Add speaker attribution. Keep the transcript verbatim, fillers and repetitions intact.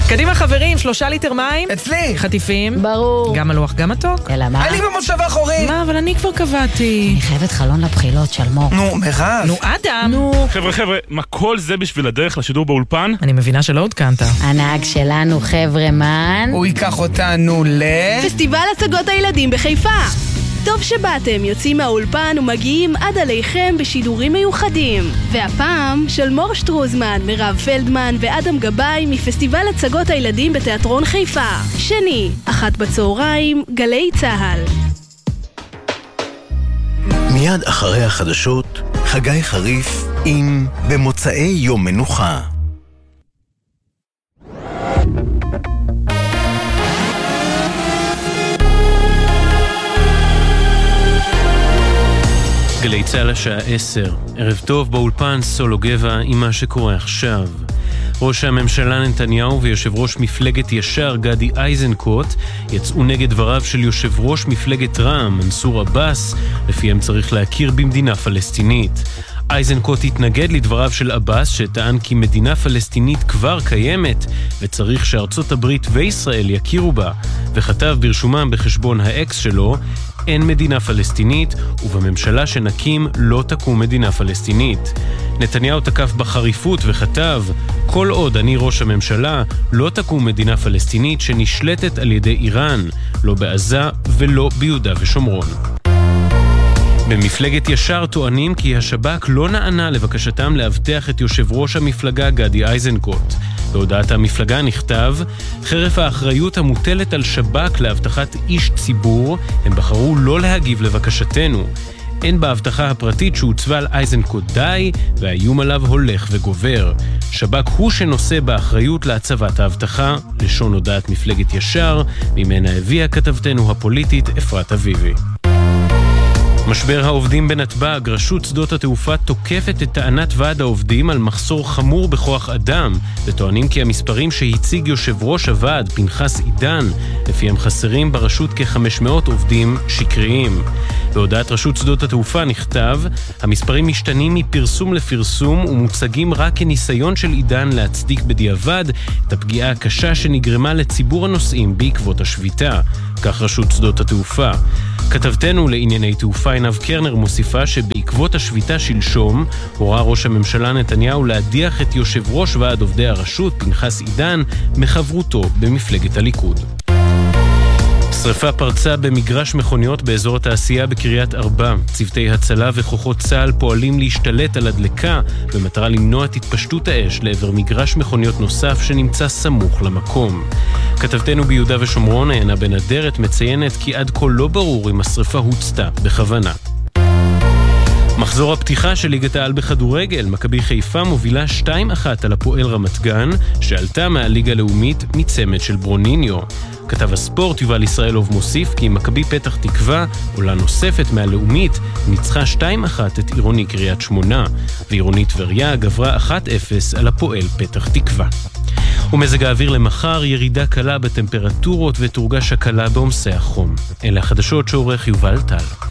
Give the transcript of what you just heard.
Speaker 1: קדימה חברים, שלושה ליטר מים.
Speaker 2: אצלי.
Speaker 1: חטיפים.
Speaker 3: ברור.
Speaker 1: גם מלוח, גם מתוק.
Speaker 3: אלא מה?
Speaker 2: אני במושב האחורי.
Speaker 1: מה, אבל אני כבר קבעתי.
Speaker 3: אני חייבת חלון לבחילות של מור.
Speaker 2: נו, מירב.
Speaker 1: נו, אדם.
Speaker 3: נו.
Speaker 4: חבר'ה, חבר'ה, מה כל זה בשביל הדרך לשידור באולפן?
Speaker 1: אני מבינה שלא עודכנת.
Speaker 3: הנהג שלנו חבר'ה מן.
Speaker 2: הוא ייקח אותנו ל...
Speaker 5: פסטיבל הצגות הילדים בחיפה. טוב שבאתם, יוצאים מהאולפן ומגיעים עד עליכם בשידורים מיוחדים. והפעם של מור שטרוזמן, מירב פלדמן ואדם גבאי מפסטיבל הצגות הילדים בתיאטרון חיפה. שני, אחת בצהריים, גלי צהל.
Speaker 6: מיד אחרי החדשות, חגי חריף עם במוצאי יום מנוחה.
Speaker 7: גלי צהל השעה עשר, ערב טוב באולפן סולו גבע עם מה שקורה עכשיו. ראש הממשלה נתניהו ויושב ראש מפלגת ישר גדי איזנקוט יצאו נגד דבריו של יושב ראש מפלגת רע"מ מנסור עבאס, לפיהם צריך להכיר במדינה פלסטינית. איזנקוט התנגד לדבריו של עבאס שטען כי מדינה פלסטינית כבר קיימת וצריך שארצות הברית וישראל יכירו בה, וכתב ברשומם בחשבון האקס שלו: אין מדינה פלסטינית ובממשלה שנקים לא תקום מדינה פלסטינית. נתניהו תקף בחריפות וכתב: כל עוד אני ראש הממשלה לא תקום מדינה פלסטינית שנשלטת על ידי איראן, לא בעזה ולא ביהודה ושומרון. במפלגת ישר טוענים כי השב"כ לא נענה לבקשתם להבטח את יושב ראש המפלגה גדי איזנקוט. בהודעת המפלגה נכתב: חרף האחריות המוטלת על שב"כ להבטחת איש ציבור, הם בחרו לא להגיב לבקשתנו. אין בהבטחה הפרטית שהוצבה על איזנקוט די, והאיום עליו הולך וגובר. שב"כ הוא שנושא באחריות להצבת ההבטחה, לשון הודעת מפלגת ישר, ממנה הביאה כתבתנו הפוליטית אפרת אביבי. משבר העובדים בנתב"ג, רשות שדות התעופה תוקפת את טענת ועד העובדים על מחסור חמור בכוח אדם, וטוענים כי המספרים שהציג יושב ראש הוועד פנחס עידן, לפיהם חסרים ברשות כ-חמש מאות עובדים שקריים. בהודעת רשות שדות התעופה נכתב: המספרים משתנים מפרסום לפרסום ומוצגים רק כניסיון של עידן להצדיק בדיעבד את הפגיעה הקשה שנגרמה לציבור הנוסעים בעקבות השביתה. כך רשות שדות התעופה. כתבתנו לענייני תעופה עינב קרנר מוסיפה שבעקבות השביתה שלשום הורה ראש הממשלה נתניהו להדיח את יושב ראש ועד עובדי הרשות פנחס עידן מחברותו במפלגת הליכוד. שריפה פרצה במגרש מכוניות באזור התעשייה בקריית ארבע. צוותי הצלה וכוחות צה"ל פועלים להשתלט על הדלקה במטרה למנוע את התפשטות האש לעבר מגרש מכוניות נוסף שנמצא סמוך למקום. כתבתנו ביהודה ושומרון עיינה בן אדרת מציינת כי עד כה לא ברור אם השריפה הוצתה בכוונה. מחזור הפתיחה של ליגת העל בכדורגל, מכבי חיפה מובילה שתיים אחת על הפועל רמת גן, שעלתה מהליגה הלאומית מצמד של ברוניניו. כתב הספורט יובל ישראלוב מוסיף כי מכבי פתח תקווה, עולה נוספת מהלאומית, ניצחה שתיים אחת את עירוני קריית שמונה, ועירוני טבריה גברה אחת אפס על הפועל פתח תקווה. ומזג האוויר למחר, ירידה קלה בטמפרטורות ותורגש הקלה בעומסי החום. אלה החדשות שעורך יובל טל.